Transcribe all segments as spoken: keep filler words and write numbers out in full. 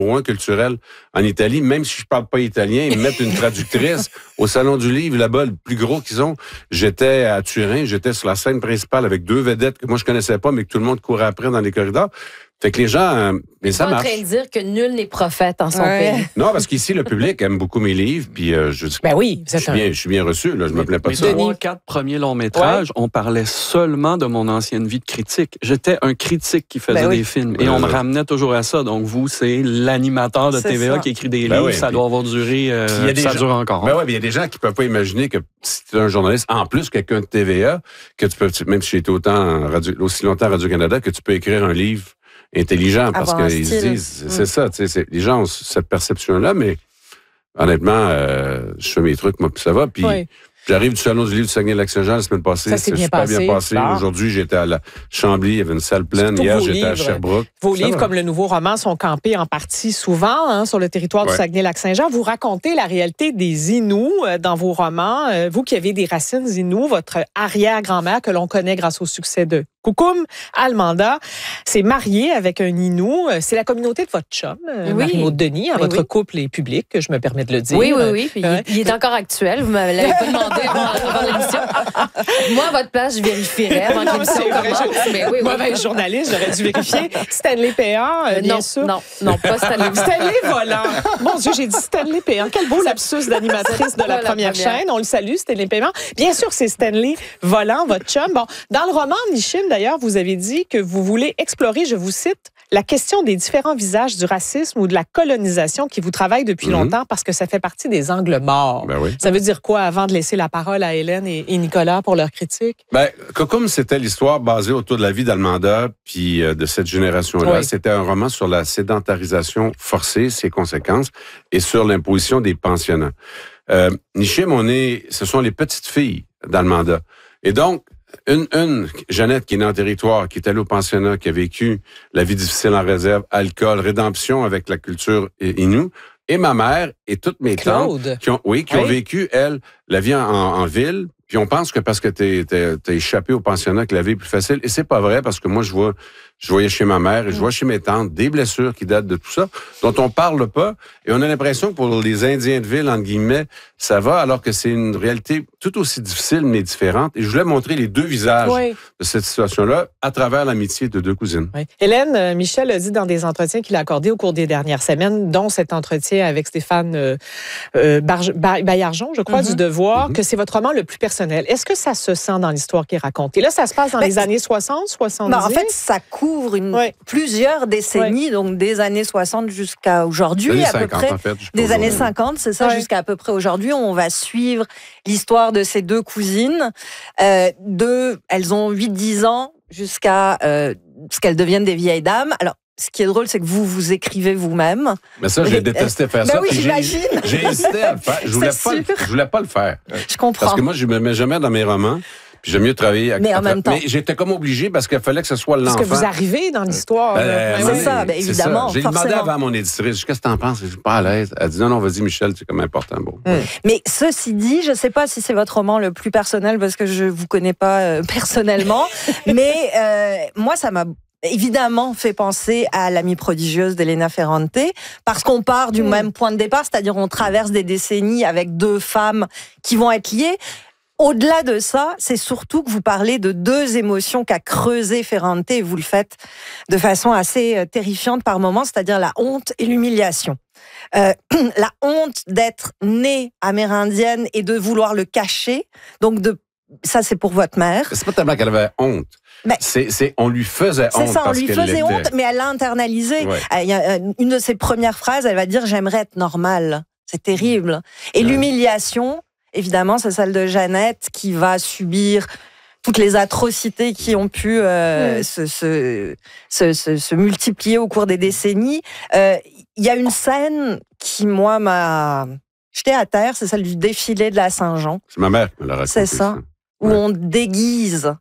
un culturel en Italie, même si je parle pas italien, ils me mettent une traductrice au Salon du Livre, là-bas, le plus gros qu'ils ont. J'étais à Turin, j'étais sur la scène principale avec deux vedettes que moi je connaissais pas, mais que tout le monde courait après dans les corridors. Fait que les gens, euh, mais ça marche. Tu es en train de dire que nul n'est prophète en son Ouais. pays. Non, parce qu'ici, le public aime beaucoup mes livres, puis euh, je, Ben oui, vous je, êtes suis un... bien, je suis bien reçu, là, je me plains pas de Mes ça. trois, quatre premiers longs métrages, ouais. on parlait seulement de mon ancienne vie de critique. J'étais un critique qui faisait ben oui. des films, ben et on oui. me ramenait toujours à ça. Donc vous, c'est l'animateur de c'est T V A ça. qui écrit des Ben livres, oui, ça puis, doit avoir duré, euh, il y a des ça gens, dure encore. Ben ouais, il y a des gens qui peuvent pas imaginer que si tu es un journaliste, en plus quelqu'un de T V A, que tu peux, même si j'ai été autant en radio, aussi longtemps à Radio-Canada, que tu peux écrire un livre intelligent, parce qu'ils se disent, c'est mm. ça, tu sais, c'est, les gens ont cette perception-là, mais honnêtement, euh, je fais mes trucs, moi, puis ça va, puis oui. J'arrive du Salon du Livre du Saguenay-Lac-Saint-Jean la semaine passée, ça s'est c'est bien super passé. bien passé. Bon. Aujourd'hui, j'étais à la Chambly, il y avait une salle pleine. Surtout hier, vos j'étais livres, à Sherbrooke. Vos ça livres, va. comme le nouveau roman, sont campés en partie souvent hein, sur le territoire ouais. du Saguenay-Lac-Saint-Jean. Vous racontez la réalité des Inuits euh, dans vos romans. Euh, vous qui avez des racines Inuits, votre arrière-grand-mère que l'on connaît grâce au succès de Kukum Almanda s'est mariée avec un Inou. C'est la communauté de votre chum, oui. Marie-Maud Denis. Hein, oui, votre oui. couple est public, je me permets de le dire. Oui, oui, oui. Puis ouais. il, il est encore actuel. Vous m'avez pas demandé avant, avant l'émission. Moi, à votre place, je vérifierais avant que l'émission commence. Mais oui, oui. Mauvaise journaliste, j'aurais dû vérifier. Stanley Péan, euh, bien non, sûr. Non, non, pas Stanley. Stanley Volant. Mon Dieu, j'ai dit Stanley Péan. Quel beau lapsus d'animatrice de la, la première, première chaîne. On le salue, Stanley Péan. Bien sûr, c'est Stanley Volant, votre chum. Bon, dans le roman, Nishim, d'ailleurs, vous avez dit que vous voulez explorer, je vous cite, la question des différents visages du racisme ou de la colonisation qui vous travaille depuis mm-hmm. longtemps parce que ça fait partie des angles morts. Ben oui. Ça veut dire quoi avant de laisser la parole à Hélène et, et Nicolas pour leur critique? Ben, comme c'était l'histoire basée autour de la vie d'Almanda puis euh, de cette génération-là, oui. C'était un roman sur la sédentarisation forcée, ses conséquences, et sur l'imposition des pensionnats. Euh, Nishim, on est, ce sont les petites filles d'Almanda. Et donc, Une, une, Jeannette, qui est née en territoire, qui est allée au pensionnat, qui a vécu la vie difficile en réserve, alcool, rédemption avec la culture Innu, et ma mère et toutes mes Claude. tantes qui ont, oui, qui oui. ont vécu, elles, la vie en, en ville. Puis on pense que parce que t'es, t'es, t'es échappé au pensionnat que la vie est plus facile. Et c'est pas vrai parce que moi, je vois, je voyais chez ma mère et je vois chez mes tantes des blessures qui datent de tout ça, dont on parle pas. Et on a l'impression que pour les Indiens de ville, entre guillemets, ça va, alors que c'est une réalité tout aussi difficile, mais différente. Et je voulais montrer les deux visages oui. de cette situation-là à travers l'amitié de deux cousines. Oui. Hélène, euh, Michel a dit dans des entretiens qu'il a accordés au cours des dernières semaines, dont cet entretien avec Stéphane euh, euh, Barge, Ba- Baillargeon, je crois, mm-hmm. du Devoir, mm-hmm. que c'est votre roman le plus personnel. Est-ce que ça se sent dans l'histoire qui est racontée? Là, ça se passe dans ben, les années soixante, soixante-dix? Ben, en fait, ça couvre une, oui. plusieurs décennies, oui. donc des années soixante jusqu'à aujourd'hui, à peu cinquante, près. En fait, des années cinquante, c'est ça, oui. jusqu'à à peu près aujourd'hui. On va suivre l'histoire de ces deux cousines. Euh, deux, elles ont huit dix ans jusqu'à euh, ce qu'elles deviennent des vieilles dames. Alors, ce qui est drôle, c'est que vous, vous écrivez vous-même. Mais ça, j'ai détesté faire ben ça. Oui, j'imagine. J'ai, j'ai hésité à le faire. Je voulais, pas le, je voulais pas le faire. Je comprends. Parce que moi, je me mets jamais dans mes romans. Puis j'aime mieux travailler avec... Mais en même temps. Mais j'étais comme obligé parce qu'il fallait que ce soit l'enfant. Parce que vous arrivez dans l'histoire. Ben, c'est oui, ça, ben, évidemment. Ça. J'ai forcément. demandé avant à mon éditrice, qu'est-ce que t'en penses? Je suis pas à l'aise. Elle dit, non, non, vas-y, Michel, c'est comme important. Bon. Mmh. Mais ceci dit, je sais pas si c'est votre roman le plus personnel parce que je vous connais pas euh, personnellement, mais euh, moi, ça m'a évidemment fait penser à L'amie prodigieuse d'Elena Ferrante, parce qu'on part du mmh. même point de départ, c'est-à-dire on traverse des décennies avec deux femmes qui vont être liées. Au-delà de ça, c'est surtout que vous parlez de deux émotions qu'a creusé Ferrante, et vous le faites de façon assez terrifiante par moments, c'est-à-dire la honte et l'humiliation. Euh, la honte d'être née amérindienne et de vouloir le cacher, donc de ça c'est pour votre mère. C'est pas tellement qu'elle avait honte. Ben, c'est, c'est, on lui faisait honte. C'est ça, on lui faisait l'était. honte, mais elle l'a internalisé. Ouais. Il y a une de ses premières phrases, elle va dire « j'aimerais être normale ». C'est terrible. Et ouais. l'humiliation, évidemment, c'est celle de Jeannette qui va subir toutes les atrocités qui ont pu euh, mmh. se, se, se, se, se multiplier au cours des décennies. Euh, il y a une scène qui, moi, m'a jeté à terre, c'est celle du défilé de la Saint-Jean. C'est ma mère qui me l'a raconté. C'est ça, ça. Où ouais. on déguise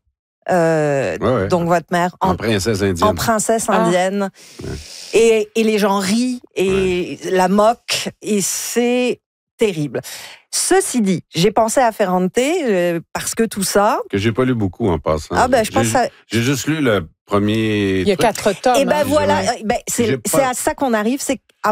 euh, ouais, ouais. donc votre mère en, en princesse indienne. En princesse indienne. Ah. Ouais. Et, et les gens rient et ouais. la moquent, et c'est terrible. Ceci dit, j'ai pensé à Ferrante euh, parce que tout ça... Que j'ai pas lu beaucoup en passant. Ah ben, je pense j'ai, ça... j'ai juste lu le premier... Il y a truc. quatre tomes. Et ben hein, voilà, ben, c'est, c'est à ça qu'on arrive, c'est